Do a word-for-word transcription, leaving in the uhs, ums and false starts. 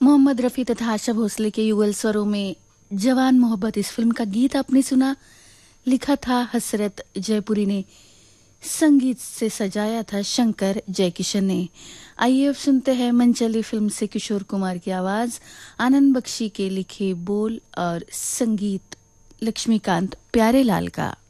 मोहम्मद रफ़ी तथा आशा भोसले के युगल स्वरों में जवान मोहब्बत इस फिल्म का गीत आपने सुना। लिखा था हसरत जयपुरी ने, संगीत से सजाया था शंकर जयकिशन ने। आइए अब सुनते हैं मनचली फिल्म से किशोर कुमार की आवाज, आनंद बख्शी के लिखे बोल और संगीत लक्ष्मीकांत प्यारेलाल का।